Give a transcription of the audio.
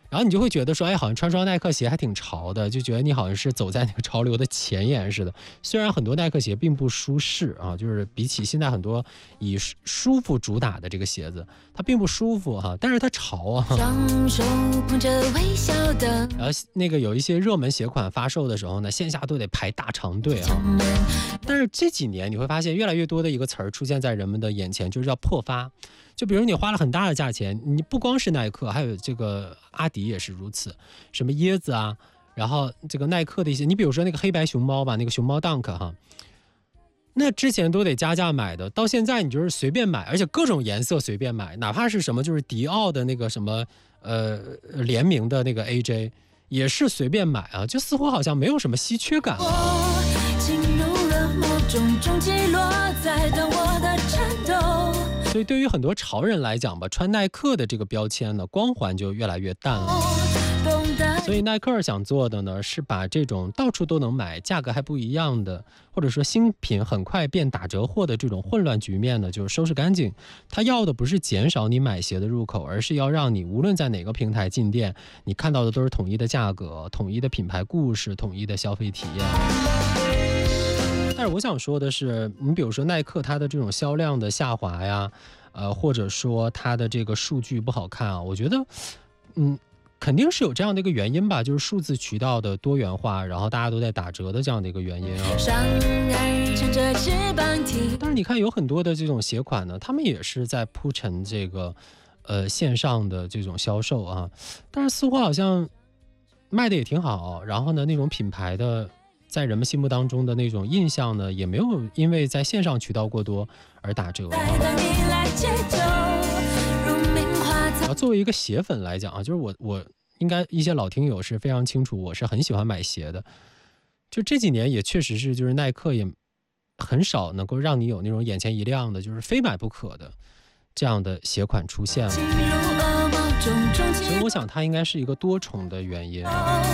然后你就会觉得说，哎，好像穿双耐克鞋还挺潮的，就觉得你好像是走在那个潮流的前沿似的。虽然很多耐克鞋并不舒适啊，就是比起现在很多以舒服主打的这个鞋子，它并不舒服哈，但是它潮啊。 双手捧着微笑的。 然后那个有一些热门鞋款发售的时候呢，线下都得排大长队啊。但是这几年你会发现越来越多的一个词儿出现在人们的眼前，就是叫破发。就比如你花了很大的价钱，你不光是耐克，还有这个阿迪也是如此，什么椰子啊，然后这个耐克的一些，你比如说那个黑白熊猫吧，那个熊猫 Dunk 哈，那之前都得加价买的，到现在你就是随便买，而且各种颜色随便买，哪怕是什么就是迪奥的那个什么联名的那个 AJ 也是随便买啊，就似乎好像没有什么稀缺感。 进入了某种终极落在当我的战斗。 所以对于很多潮人来讲吧，穿耐克的这个标签呢，光环就越来越淡了。所以耐克想做的呢，是把这种到处都能买、价格还不一样的，或者说新品很快变打折货的这种混乱局面呢，就是收拾干净。他要的不是减少你买鞋的入口，而是要让你无论在哪个平台进店，你看到的都是统一的价格、统一的品牌故事、统一的消费体验。但是我想说的是，你比如说耐克它的这种销量的下滑呀，或者说它的这个数据不好看啊，我觉得，肯定是有这样的一个原因吧，就是数字渠道的多元化，然后大家都在打折的这样的一个原因啊。但是你看，有很多的这种鞋款呢，他们也是在铺陈这个线上的这种销售啊，但是似乎好像卖的也挺好，然后呢，那种品牌的在人们心目当中的那种印象呢，也没有因为在线上渠道过多而打折。作为一个鞋粉来讲啊，就是我应该一些老听友是非常清楚，我是很喜欢买鞋的。就这几年也确实是，就是耐克也很少能够让你有那种眼前一亮的，就是非买不可的这样的鞋款出现了。所以我想它应该是一个多重的原因。